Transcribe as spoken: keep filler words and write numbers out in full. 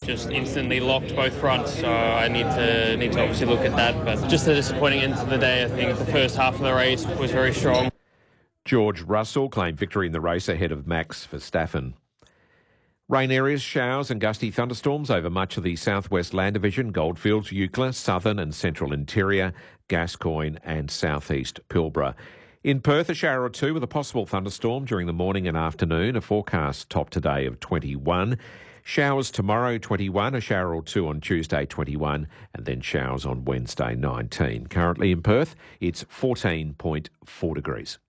just instantly locked both fronts. So I need to need to obviously look at that. But just a disappointing end to the day. I think the first half of the race was very strong. George Russell claimed victory in the race ahead of Max Verstappen. Rain areas, showers and gusty thunderstorms over much of the southwest Land Division, Goldfields, Eucla, southern and central interior, Gascoyne and southeast Pilbara. In Perth, a shower or two with a possible thunderstorm during the morning and afternoon, a forecast top today of twenty-one. Showers tomorrow, twenty-one, a shower or two on Tuesday, twenty-one, and then showers on Wednesday, nineteen. Currently in Perth, it's fourteen point four degrees.